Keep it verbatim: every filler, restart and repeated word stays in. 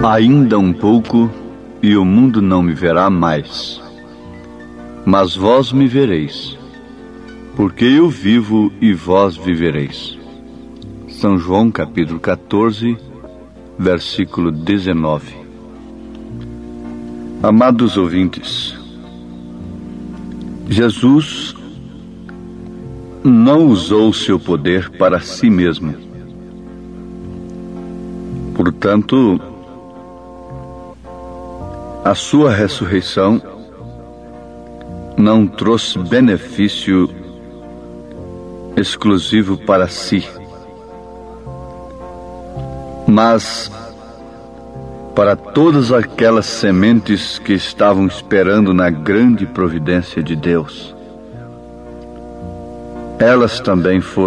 Ainda um pouco, e o mundo não me verá mais. Mas vós me vereis, porque eu vivo e vós vivereis. São João capítulo quatorze, versículo dezenove. Amados ouvintes, Jesus não usou seu poder para si mesmo. Portanto, a sua ressurreição não trouxe benefício exclusivo para si, mas para todas aquelas sementes que estavam esperando na grande providência de Deus. Elas também foram